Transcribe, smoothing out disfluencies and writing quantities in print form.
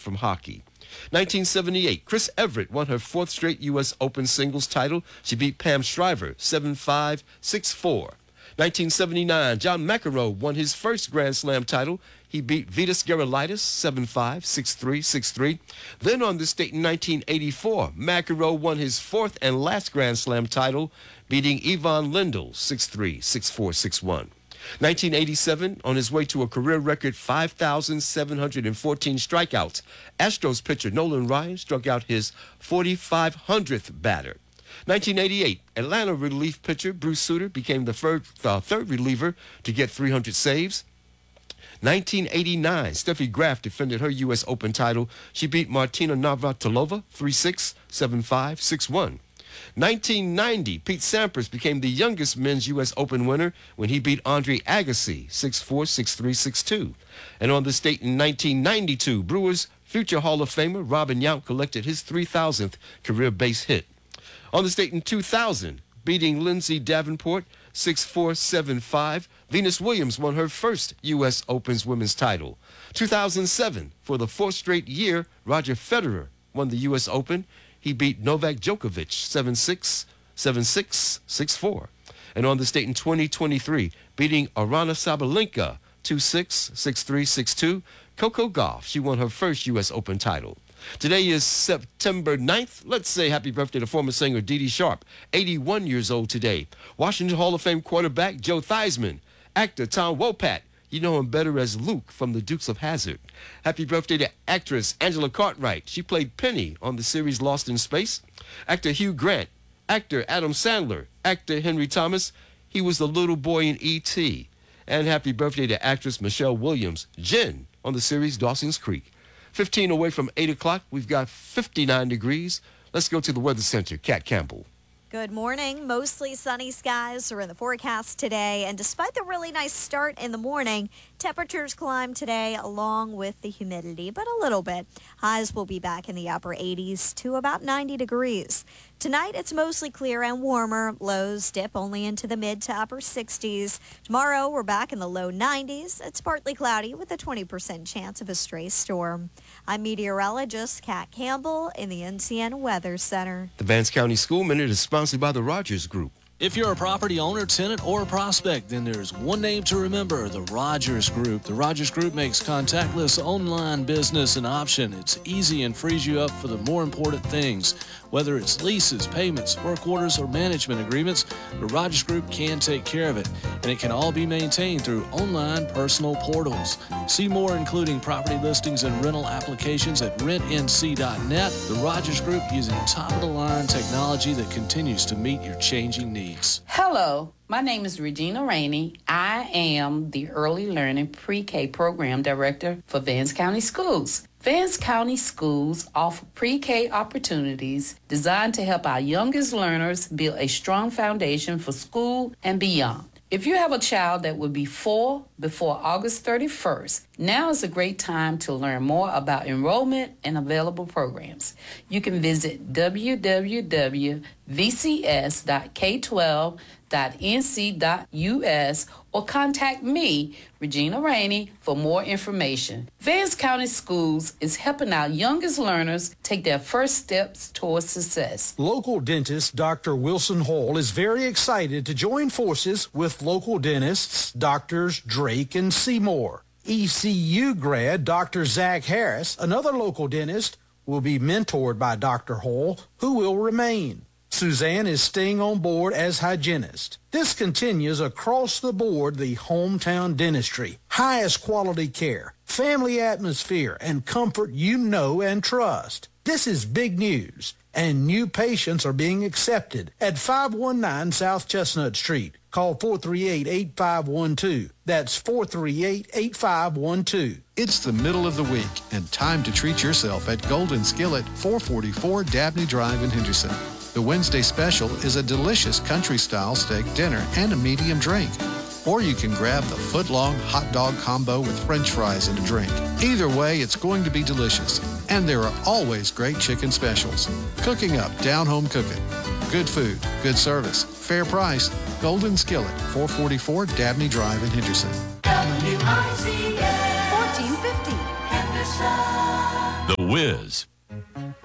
from hockey. 1978, Chris Evert won her fourth straight U.S. Open singles title. She beat Pam Shriver 7-5, 6-4. 1979, John McEnroe won his first Grand Slam title. He beat Vitas Gerulaitis 7-5, 6-3, 6-3. Then on this date in 1984, McEnroe won his fourth and last Grand Slam title, beating Ivan Lendl 6-3, 6-4, 6-1. 1987, on his way to a career record 5,714 strikeouts, Astros pitcher Nolan Ryan struck out his 4,500th batter. 1988, Atlanta relief pitcher Bruce Sutter became the third reliever to get 300 saves. 1989, Steffi Graf defended her U.S. Open title. She beat Martina Navratilova 3-6, 7-5, 6-1. 1990, Pete Sampras became the youngest men's U.S. Open winner when he beat Andre Agassi 6-4, 6-3, 6-2. And on this date in 1992, Brewers future Hall of Famer Robin Yount collected his 3,000th career base hit. On this date in 2000, beating Lindsay Davenport 6-4, 7-5, Venus Williams won her first U.S. Open's women's title. 2007, for the fourth straight year, Roger Federer won the U.S. Open. He beat Novak Djokovic 7-6, 7-6, 6-4. And on this date in 2023, beating Aryna Sabalenka 2-6, 6-3, 6-2, Coco Gauff, she won her first U.S. Open title. Today is September 9th. Let's say happy birthday to former singer Dee Dee Sharp, 81 years old today. Washington Hall of Fame quarterback Joe Theismann, actor Tom Wopat. You know him better as Luke from The Dukes of Hazzard. Happy birthday to actress Angela Cartwright. She played Penny on the series Lost in Space. Actor Hugh Grant, actor Adam Sandler, actor Henry Thomas. He was the little boy in E.T. And happy birthday to actress Michelle Williams, Jen, on the series Dawson's Creek. 15 away from 8 o'clock. We've got 59 degrees. Let's go to the Weather Center. Kat Campbell. Good morning. Mostly sunny skies are in the forecast today, and despite the really nice start in the morning, temperatures climb today along with the humidity, but a little bit. Highs will be back in the upper 80s to about 90 degrees. Tonight, it's mostly clear and warmer. Lows dip only into the mid to upper 60s. Tomorrow, we're back in the low 90s. It's partly cloudy with a 20% chance of a stray storm. I'm meteorologist Kat Campbell in the NCN Weather Center. The Vance County School Minute is sponsored by the Rogers Group. If you're a property owner, tenant, or a prospect, then there's one name to remember, the Rogers Group. The Rogers Group makes contactless online business an option. It's easy and frees you up for the more important things. Whether it's leases, payments, work orders, or management agreements, the Rogers Group can take care of it. And it can all be maintained through online personal portals. See more, including property listings and rental applications at rentnc.net. The Rogers Group using top-of-the-line technology that continues to meet your changing needs. Hello, my name is Regina Rainey. I am the Early Learning Pre-K Program Director for Vance County Schools. Vance County Schools offer pre-K opportunities designed to help our youngest learners build a strong foundation for school and beyond. If you have a child that will be 4 before August 31st, now is a great time to learn more about enrollment and available programs. You can visit www.vcs.k12.nc.us or contact me, Regina Rainey, for more information. Vance County Schools is helping our youngest learners take their first steps towards success. Local dentist Dr. Wilson Hall is very excited to join forces with local dentists Drs. Drake and Seymour. ECU grad Dr. Zach Harris, another local dentist, will be mentored by Dr. Hall, who will remain. Suzanne is staying on board as hygienist. This continues across the board the hometown dentistry. Highest quality care, family atmosphere, and comfort you know and trust. This is big news, and new patients are being accepted at 519 South Chestnut Street. Call 438-8512. That's 438-8512. It's the middle of the week and time to treat yourself at Golden Skillet, 444 Dabney Drive in Henderson. The Wednesday special is a delicious country-style steak dinner and a medium drink. Or you can grab the foot-long hot dog combo with French fries and a drink. Either way, it's going to be delicious. And there are always great chicken specials. Cooking up, down-home cooking. Good food, good service, fair price. Golden Skillet, 444 Dabney Drive in Henderson. WICA 1450 Henderson. The The Wiz.